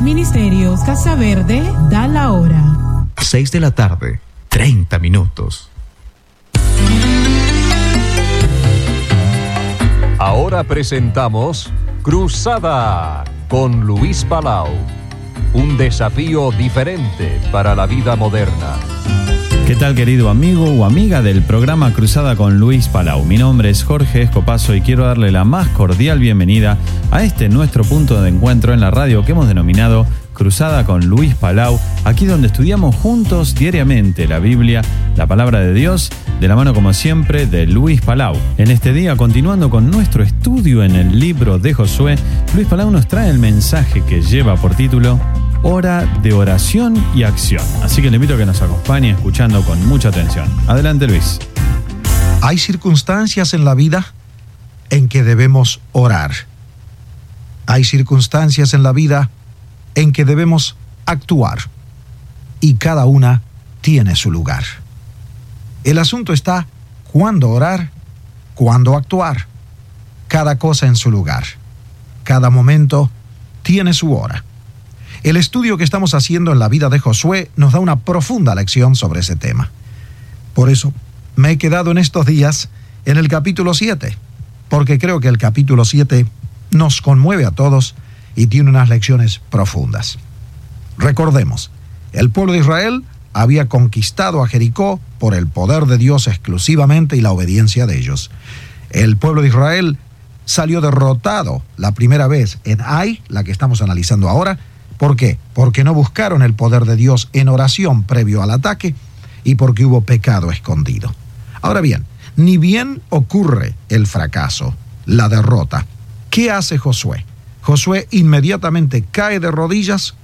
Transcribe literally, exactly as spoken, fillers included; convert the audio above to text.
Ministerios Casa Verde da la hora. seis de la tarde, treinta minutos. Ahora presentamos Cruzada con Luis Palau. Un desafío diferente para la vida moderna. ¿Qué tal, querido amigo o amiga del programa Cruzada con Luis Palau? Mi nombre es Jorge Escopazo y quiero darle la más cordial bienvenida a este nuestro punto de encuentro en la radio que hemos denominado Cruzada con Luis Palau, aquí donde estudiamos juntos diariamente la Biblia, la palabra de Dios, de la mano como siempre de Luis Palau. En este día, continuando con nuestro estudio en el libro de Josué, Luis Palau nos trae el mensaje que lleva por título Hora de oración y acción. Así que le invito a que nos acompañe escuchando con mucha atención. Adelante, Luis. Hay circunstancias en la vida en que debemos orar. Hay circunstancias en la vida en que debemos actuar. Y cada una tiene su lugar. El asunto está cuándo orar, cuándo actuar. Cada cosa en su lugar. Cada momento tiene su hora. El estudio que estamos haciendo en la vida de Josué nos da una profunda lección sobre ese tema. Por eso me he quedado en estos días en el capítulo siete, porque creo que el capítulo siete nos conmueve a todos y tiene unas lecciones profundas. Recordemos, el pueblo de Israel había conquistado a Jericó por el poder de Dios exclusivamente y la obediencia de ellos. El pueblo de Israel salió derrotado la primera vez en Ai, la que estamos analizando ahora. ¿Por qué? Porque no buscaron el poder de Dios en oración previo al ataque y porque hubo pecado escondido. Ahora bien, ni bien ocurre el fracaso, la derrota. ¿Qué hace Josué? Josué inmediatamente cae de rodillas